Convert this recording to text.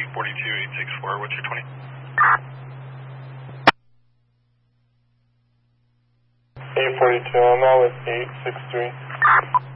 42864, what's your 20? 842, I'm out with 863.